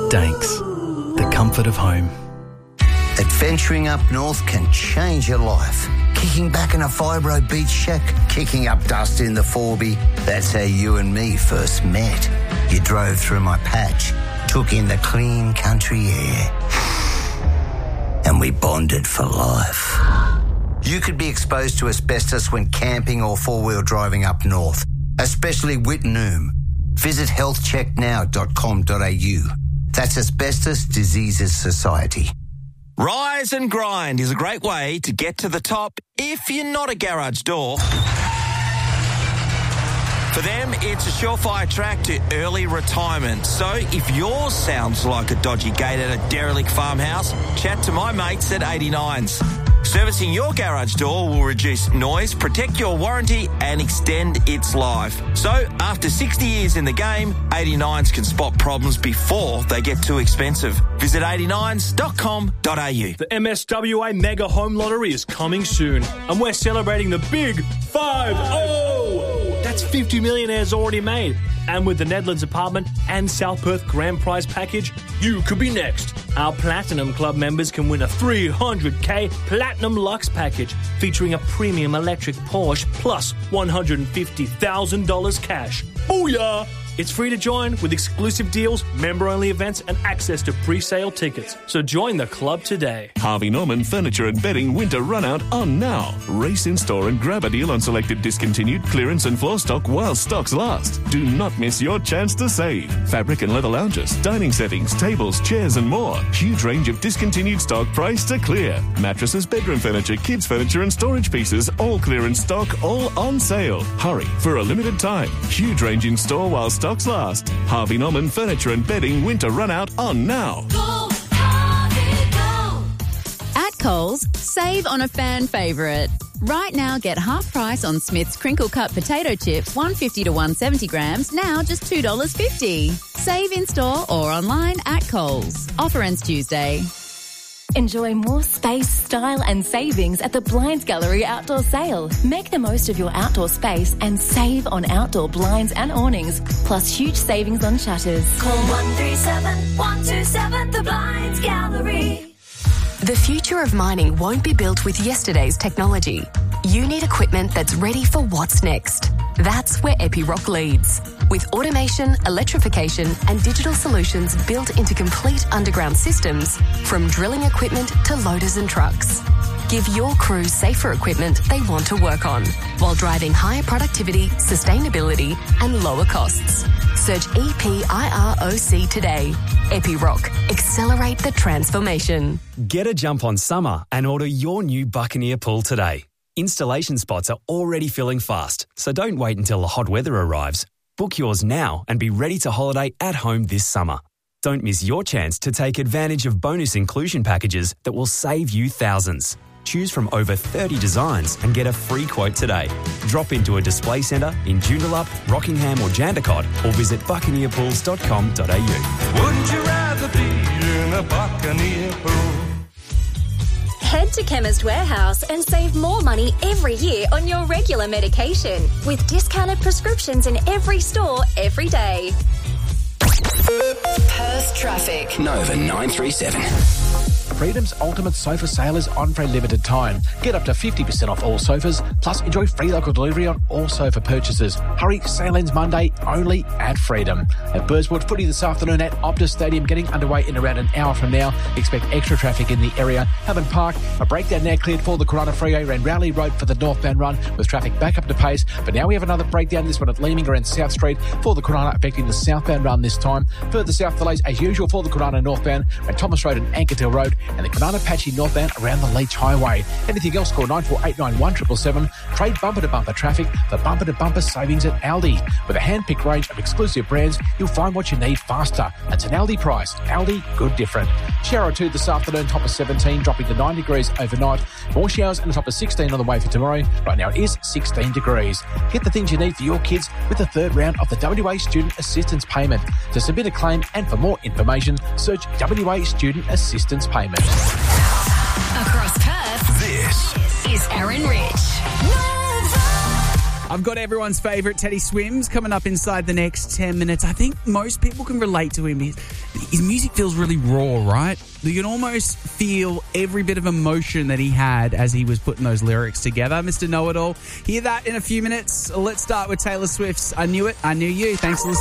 Danks, the comfort of home. Adventuring up north can change your life. Kicking back in a Vibro beach shack, kicking up dust in the Forby. That's how you and me first met. You drove through my patch, took in the clean country air, and we bonded for life. You could be exposed to asbestos when camping or four-wheel driving up north, especially Wittenoom. Visit healthchecknow.com.au. That's Asbestos Diseases Society. Rise and Grind is a great way to get to the top if you're not a garage door. For them, it's a surefire track to early retirement. So if yours sounds like a dodgy gate at a derelict farmhouse, chat to my mates at 89s. Servicing your garage door will reduce noise, protect your warranty and extend its life. So after 60 years in the game, 89s can spot problems before they get too expensive. Visit 89s.com.au. The MSWA Mega Home Lottery is coming soon, and we're celebrating the big 5-0. That's 50 millionaires already made. And with the Nedlands Apartment and South Perth Grand Prize package, you could be next. Our Platinum Club members can win a $300k Platinum Lux package featuring a premium electric Porsche plus $150,000 cash. Booyah! It's free to join with exclusive deals, member-only events and access to pre-sale tickets. So join the club today. Harvey Norman Furniture and Bedding Winter Runout on now. Race in store and grab a deal on selected discontinued clearance and floor stock while stocks last. Do not miss your chance to save. Fabric and leather lounges, dining settings, tables, chairs and more. Huge range of discontinued stock priced to clear. Mattresses, bedroom furniture, kids furniture and storage pieces, all clearance stock, all on sale. Hurry for a limited time. Huge range in store while stocks last. Harvey Norman Furniture and Bedding Winter Runout on now. Go, Harvey, go. At Coles, save on a fan favourite. Right now, get half price on Smith's crinkle cut potato chips, 150 to 170 grams, now just $2.50. Save in store or online at Coles. Offer ends Tuesday. Enjoy more space, style and savings at the Blinds Gallery Outdoor Sale. Make the most of your outdoor space and save on outdoor blinds and awnings, plus huge savings on shutters. Call 137-127 The Blinds Gallery. The future of mining won't be built with yesterday's technology. You need equipment that's ready for what's next. That's where Epiroc leads. With automation, electrification and digital solutions built into complete underground systems, from drilling equipment to loaders and trucks. Give your crew safer equipment they want to work on, while driving higher productivity, sustainability and lower costs. Search EPIROC today. Epiroc. Accelerate the transformation. Get a jump on summer and order your new Buccaneer pool today. Installation spots are already filling fast, so don't wait until the hot weather arrives. Book yours now and be ready to holiday at home this summer. Don't miss your chance to take advantage of bonus inclusion packages that will save you thousands. Choose from over 30 designs and get a free quote today. Drop into a display centre in Joondalup, Rockingham or Jandakot or visit buccaneerpools.com.au. Wouldn't you rather be in a Buccaneer pool? Head to Chemist Warehouse and save more money every year on your regular medication with discounted prescriptions in every store every day. Perth traffic. Nova 937. Freedom's ultimate sofa sale is on for a limited time. Get up to 50% off all sofas, plus enjoy free local delivery on all sofa purchases. Hurry, sale ends Monday only at Freedom. At Burswood Footy this afternoon at Optus Stadium, getting underway in around an hour from now. Expect extra traffic in the area. Hammond Park, a breakdown now cleared for the Corona Freeway around Rowley Road for the northbound run, with traffic back up to pace. But now we have another breakdown, this one at Leeming around South Street for the Corona, affecting the southbound run this time. Further south delays as usual for the Corona northbound around Thomas Road and Ankertel Road, and the Banana Patchy northbound around the Leach Highway. Anything else, call 94891777. Trade bumper-to-bumper traffic for bumper-to-bumper savings at Aldi. With a hand-picked range of exclusive brands, you'll find what you need faster. That's an Aldi price. Aldi, good different. Shower or two this afternoon, top of 17, dropping to 9 degrees overnight. More showers and a top of 16 on the way for tomorrow. Right now it is 16 degrees. Get the things you need for your kids with the third round of the WA Student Assistance Payment. To submit a claim and for more information, search WA Student Assistance Payment. Across Perth, this is Aaron Rich. I've got everyone's favourite Teddy Swims coming up inside the next 10 minutes. I think most people can relate to him. His music feels really raw, right? You can almost feel every bit of emotion that he had as he was putting those lyrics together. Mr. Know-It-All. Hear that in a few minutes. Let's start with Taylor Swift's I Knew It, I Knew You. Thanks for listening.